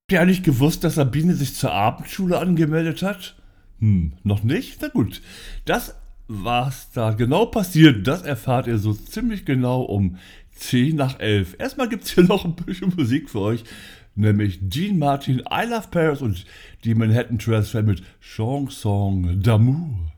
Habt ihr eigentlich gewusst, dass Sabine sich zur Abendschule angemeldet hat? Noch nicht? Na gut. Das, was da genau passiert, das erfahrt ihr so ziemlich genau um 10 nach 11. Erstmal gibt's hier noch ein bisschen Musik für euch, nämlich Dean Martin, I Love Paris und die Manhattan Transfer mit Chanson d'amour.